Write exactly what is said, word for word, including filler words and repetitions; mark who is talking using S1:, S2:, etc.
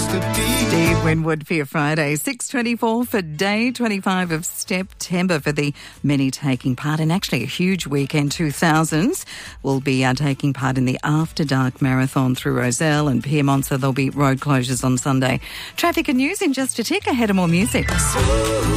S1: to be.
S2: Steve Winwood for your Friday, six twenty-four for day twenty-five of September for the many taking part in actually a huge weekend. two thousands will be uh, taking part in the After Dark Marathon through Rozelle and Pyrmont, so there'll be road closures on Sunday. Traffic and news in just a tick. Ahead of more music.